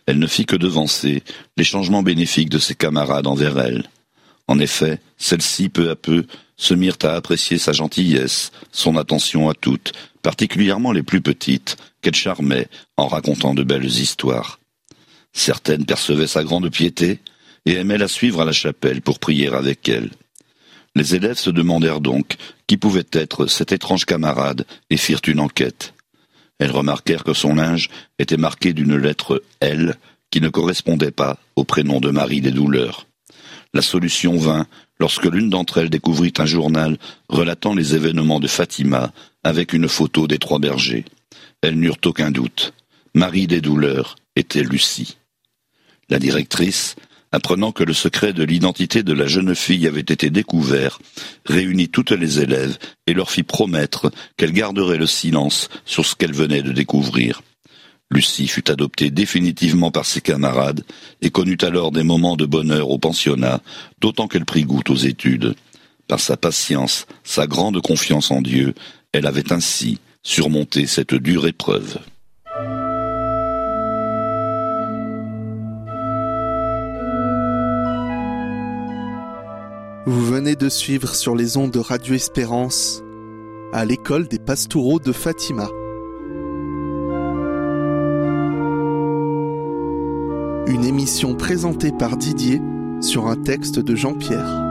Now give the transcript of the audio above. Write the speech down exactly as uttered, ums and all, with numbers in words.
elle ne fit que devancer les changements bénéfiques de ses camarades envers elle. En effet, celles-ci, peu à peu, se mirent à apprécier sa gentillesse, son attention à toutes, particulièrement les plus petites, qu'elle charmait en racontant de belles histoires. Certaines percevaient sa grande piété et aimaient la suivre à la chapelle pour prier avec elle. Les élèves se demandèrent donc qui pouvait être cet étrange camarade et firent une enquête. Elles remarquèrent que son linge était marqué d'une lettre L qui ne correspondait pas au prénom de Marie des Douleurs. La solution vint lorsque l'une d'entre elles découvrit un journal relatant les événements de Fatima avec une photo des trois bergers. Elles n'eurent aucun doute. Marie des Douleurs était Lucie. La directrice, apprenant que le secret de l'identité de la jeune fille avait été découvert, réunit toutes les élèves et leur fit promettre qu'elle garderait le silence sur ce qu'elle venait de découvrir. Lucie fut adoptée définitivement par ses camarades et connut alors des moments de bonheur au pensionnat, d'autant qu'elle prit goût aux études. Par sa patience, sa grande confiance en Dieu, elle avait ainsi surmonté cette dure épreuve. Vous venez de suivre sur les ondes de Radio Espérance à l'école des Pastoureaux de Fatima. Une émission présentée par Didier sur un texte de Jean-Pierre.